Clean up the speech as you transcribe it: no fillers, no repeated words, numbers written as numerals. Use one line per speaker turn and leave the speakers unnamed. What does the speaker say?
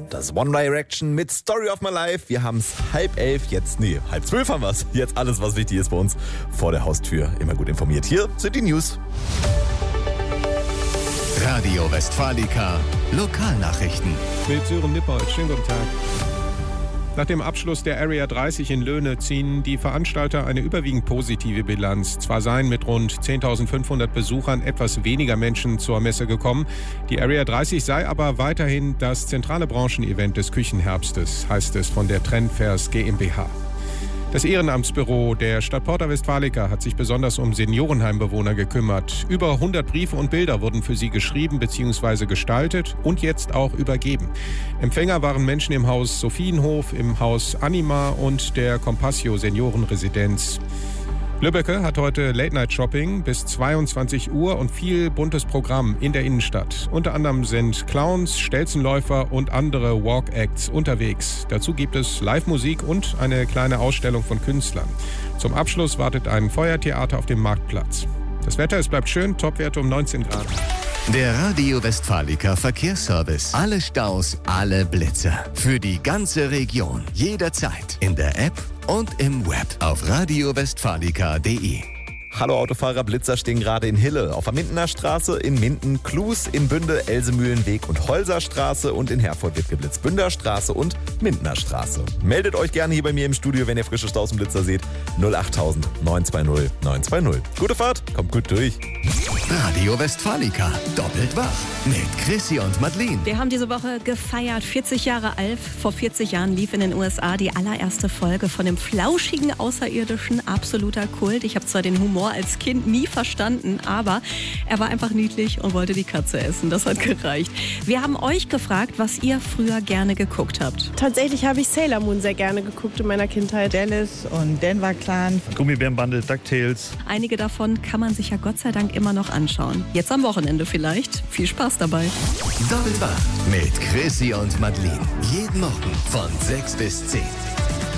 Das One Direction mit Story of My Life. Wir haben es 10:30 jetzt, 11:30 haben wir es. Jetzt alles, was wichtig ist bei uns vor der Haustür. Immer gut informiert. Hier sind die News.
Radio Westfalica, Lokalnachrichten.
Mit Sören Nippert, schönen guten Tag. Nach dem Abschluss der Area 30 in Löhne ziehen die Veranstalter eine überwiegend positive Bilanz. Zwar seien mit rund 10.500 Besuchern etwas weniger Menschen zur Messe gekommen. Die Area 30 sei aber weiterhin das zentrale Branchenevent des Küchenherbstes, heißt es von der Trendfairs GmbH. Das Ehrenamtsbüro der Stadt Porta Westfalica hat sich besonders um Seniorenheimbewohner gekümmert. Über 100 Briefe und Bilder wurden für sie geschrieben bzw. gestaltet und jetzt auch übergeben. Empfänger waren Menschen im Haus Sophienhof, im Haus Anima und der Compassio Seniorenresidenz. Lübbecke hat heute Late-Night-Shopping bis 22 Uhr und viel buntes Programm in der Innenstadt. Unter anderem sind Clowns, Stelzenläufer und andere Walk-Acts unterwegs. Dazu gibt es Live-Musik und eine kleine Ausstellung von Künstlern. Zum Abschluss wartet ein Feuertheater auf dem Marktplatz. Das Wetter, es bleibt schön, Topwerte um 19 Grad.
Der Radio Westfalica Verkehrsservice. Alle Staus, alle Blitzer. Für die ganze Region. Jederzeit. In der App und im Web. Auf radiowestfalica.de.
Hallo Autofahrer, Blitzer stehen gerade in Hille, auf der Mindener Straße, in Minden, Klus, in Bünde, Elsemühlenweg und Holserstraße und in Herford wird geblitzt, Bünderstraße und Mindener Straße. Meldet euch gerne hier bei mir im Studio, wenn ihr frische Staus und Blitzer seht. 08000 920 920. Gute Fahrt, kommt gut durch.
Radio Westfalica. Doppelt wach. Mit Chrissy und Madeleine.
Wir haben diese Woche gefeiert, 40 Jahre Alf. Vor 40 Jahren lief in den USA die allererste Folge von dem flauschigen Außerirdischen, absoluter Kult. Ich habe zwar den Humor als Kind nie verstanden, aber er war einfach niedlich und wollte die Katze essen. Das hat gereicht. Wir haben euch gefragt, was ihr früher gerne geguckt habt.
Tatsächlich habe ich Sailor Moon sehr gerne geguckt in meiner Kindheit.
Dallas und Denver Clan.
Gummibärenbande, DuckTales.
Einige davon kann man sich ja Gott sei Dank immer noch anschauen. Jetzt am Wochenende vielleicht. Viel Spaß dabei.
Doppelt wach. Mit Chrissy und Madeleine. Jeden Morgen von 6 bis 10.